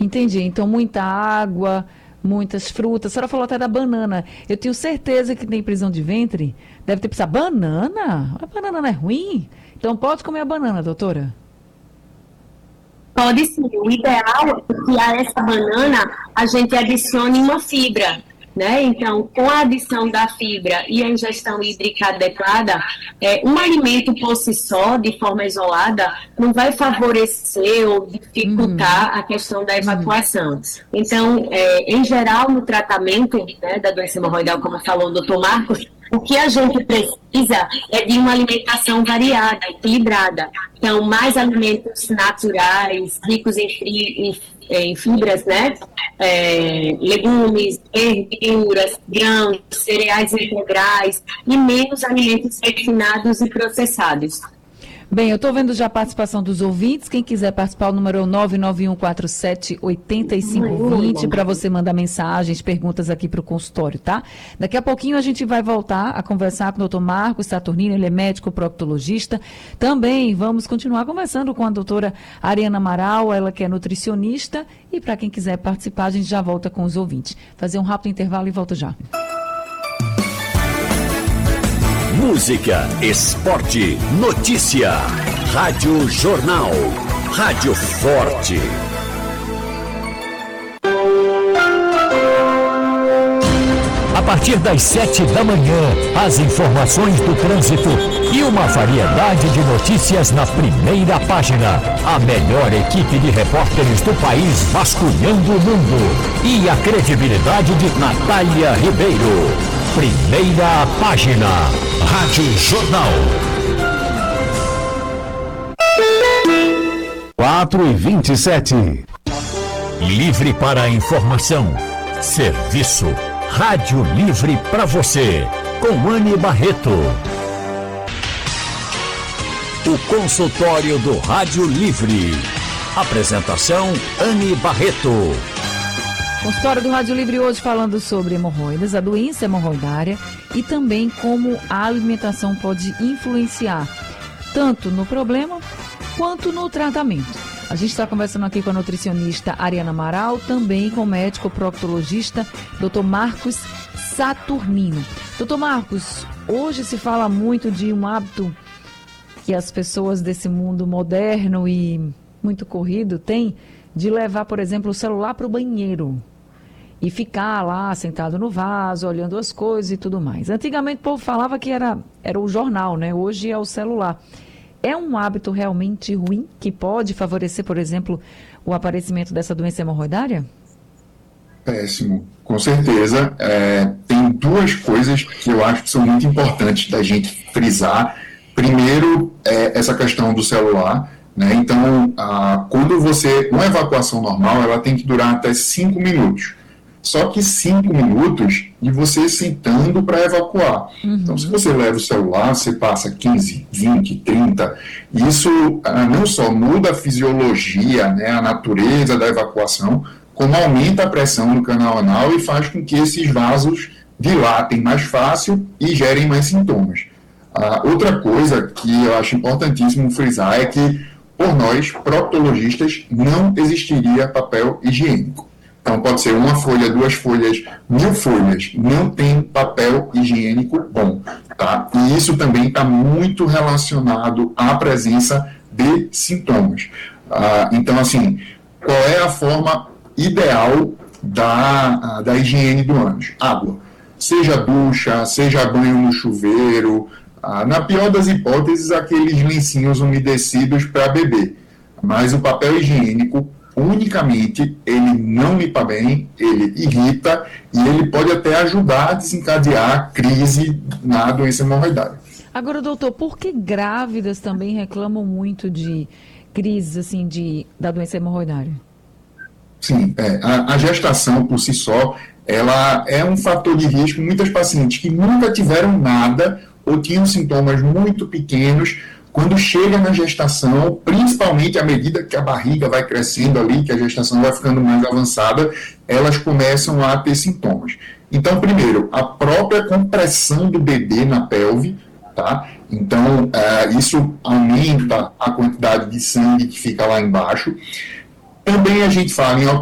Entendi. Então, muita água, muitas frutas. A senhora falou até da banana. Eu tenho certeza que tem prisão de ventre. Deve ter precisado. Banana? A banana não é ruim? Então, pode comer a banana, doutora? Pode sim. O ideal é que a essa banana a gente adicione uma fibra, né? Então, com a adição da fibra e a ingestão hídrica adequada, um alimento por si só, de forma isolada, não vai favorecer ou dificultar a questão da evacuação. Então, em geral, no tratamento, né, da doença hemorroidal, como falou o doutor Marcos, o que a gente precisa é de uma alimentação variada, equilibrada. Então, mais alimentos naturais, ricos em fibras, né? Legumes, verduras, grãos, cereais integrais e menos alimentos refinados e processados. Bem, eu estou vendo já a participação dos ouvintes. Quem quiser participar, o número é o 991478520 para você mandar mensagens, perguntas aqui para o consultório, tá? Daqui a pouquinho a gente vai voltar a conversar com o doutor Marcos Saturnino, ele é médico proctologista. Também vamos continuar conversando com a doutora Ariana Amaral, ela que é nutricionista. E para quem quiser participar, a gente já volta com os ouvintes. Fazer um rápido intervalo e volta já. Música, esporte, notícia. Rádio Jornal. Rádio Forte. A partir das 7 da manhã, as informações do trânsito e uma variedade de notícias na primeira página. A melhor equipe de repórteres do país vasculhando o mundo. E a credibilidade de Natália Ribeiro. Primeira página. Rádio Jornal. 4h27. Livre para a informação. Serviço. Rádio Livre para você. Com Anne Barreto. O consultório do Rádio Livre. Apresentação Anne Barreto. Consultório do Rádio Livre hoje falando sobre hemorroidas, a doença hemorroidária e também como a alimentação pode influenciar tanto no problema quanto no tratamento. A gente está conversando aqui com a nutricionista Ariana Amaral, também com o médico proctologista Dr. Marcos Saturnino. Dr. Marcos, hoje se fala muito de um hábito que as pessoas desse mundo moderno e muito corrido têm de levar, por exemplo, o celular para o banheiro. E ficar lá sentado no vaso, olhando as coisas e tudo mais. Antigamente o povo falava que era o jornal, né? Hoje é o celular. É um hábito realmente ruim que pode favorecer, por exemplo, o aparecimento dessa doença hemorroidária? Péssimo, com certeza. Tem duas coisas que eu acho que são muito importantes da gente frisar. Primeiro, essa questão do celular, né? Então, quando uma evacuação normal, ela tem que durar até 5 minutos. Só que 5 minutos de você sentando para evacuar. Então, se você leva o celular, você passa 15, 20, 30. Isso não só muda a fisiologia, né, a natureza da evacuação, como aumenta a pressão no canal anal e faz com que esses vasos dilatem mais fácil e gerem mais sintomas. Outra coisa que eu acho importantíssimo frisar é que, por nós, proctologistas, não existiria papel higiênico. Então, pode ser uma folha, 2 folhas, 1000 folhas. Não tem papel higiênico bom, tá? E isso também está muito relacionado à presença de sintomas. Então, assim, qual é a forma ideal da higiene do ânus? Água. Seja ducha, seja banho no chuveiro. Na pior das hipóteses, aqueles lencinhos umedecidos para beber. Mas o papel higiênico, unicamente, ele não limpa bem, ele irrita e ele pode até ajudar a desencadear a crise na doença hemorroidária. Agora, doutor, por que grávidas também reclamam muito de crises assim, da doença hemorroidária? Sim, a gestação por si só, ela é um fator de risco. Muitas pacientes que nunca tiveram nada ou tinham sintomas muito pequenos, quando chega na gestação, principalmente à medida que a barriga vai crescendo ali, que a gestação vai ficando mais avançada, elas começam a ter sintomas. Então, primeiro, a própria compressão do bebê na pelve, tá? Então, isso aumenta a quantidade de sangue que fica lá embaixo. Também a gente fala em